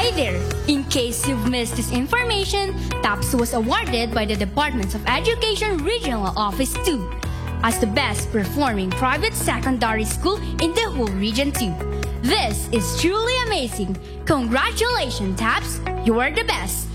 Hi there! In case you've missed this information, TAPS was awarded by the Department of Education Regional Office 2 as the best performing private secondary school in the whole Region 2. This is truly amazing. Congratulations, TAPS! You are the best!